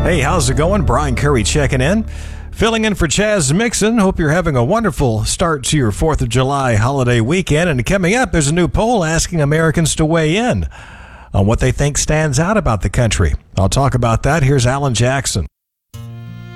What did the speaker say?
Hey, how's it going? Brian Curry checking in. Filling in for Chaz Mixon. Hope you're having a wonderful start to your 4th of July holiday weekend. And coming up, there's a new poll asking Americans to weigh in on what they think stands out about the country. I'll talk about that. Here's Alan Jackson.